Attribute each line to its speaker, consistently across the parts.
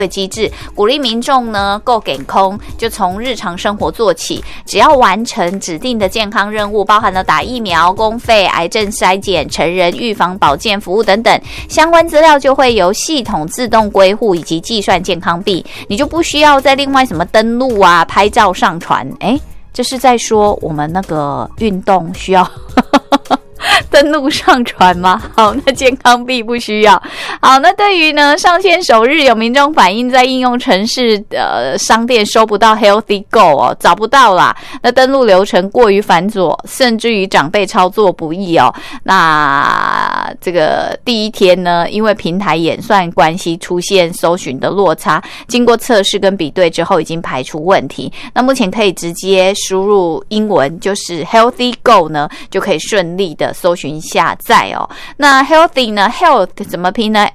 Speaker 1: 的机制，鼓励民众呢够健康，就从日常生活做起，只要完成指定的健康任务，包含了打疫苗、公费、癌症筛检、成人预防保健服务等等，相关资料就会由系统自动归户以及计算健康币，你就不需要再另外什么登录啊、拍照上传。这是在说我们那个运动需要登录上传吗？好，那健康币不需要。好，那对于呢上线首日有民众反映在应用程式商店收不到 Healthy Go 找不到啦。那登录流程过于繁琐，甚至于长辈操作不易那这个第一天呢，因为平台演算关系出现搜寻的落差，经过测试跟比对之后已经排除问题。那目前可以直接输入英文，就是 Healthy Go 呢，就可以顺利的搜寻下载那 Healthy 呢 ，Health 怎么拼呢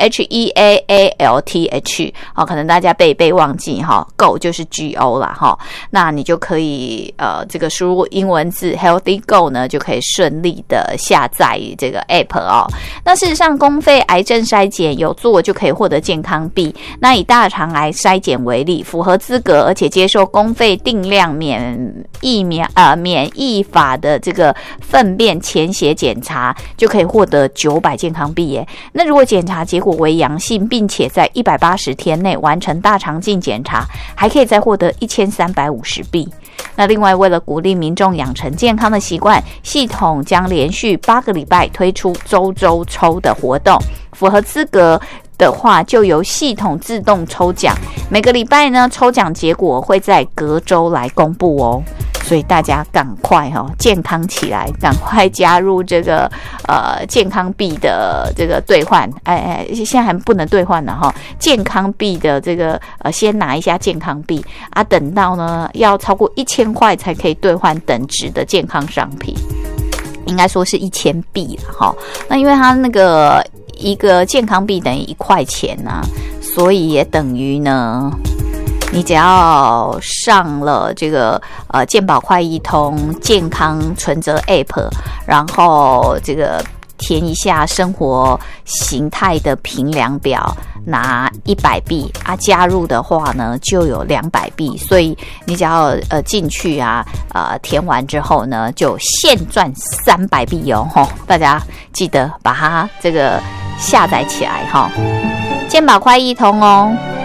Speaker 1: ？HEAALTH 可能大家背忘记Go 就是 GO 啦那你就可以这个输入英文字 Healthy Go 呢，就可以顺利的下载这个 App那事实上，公费癌症筛检有做就可以获得健康币。那以大肠癌筛检为例，符合资格而且接受公费定量免疫法的这个粪便潜血检查，就可以获得900健康币耶。那如果检查结果为阳性，并且在180天内完成大肠镜检查，还可以再获得1350币。那另外，为了鼓励民众养成健康的习惯，系统将连续8个礼拜推出周抽的活动，符合资格的话就由系统自动抽奖，每个礼拜呢抽奖结果会在隔周来公布所以大家赶快健康起来，赶快加入这个健康币的这个兑换，现在还不能兑换了健康币的这个先拿一下健康币等到呢要超过1000块才可以兑换等值的健康商品，应该说是1000币了那因为它那个一个健康币等于1块钱所以也等于呢，你只要上了这个健保快易通健康存折 App， 然后这个填一下生活形态的评量表，拿100币加入的话呢就有200币，所以你只要进去填完之后呢就现赚300币大家记得把它这个下载起来健保快易通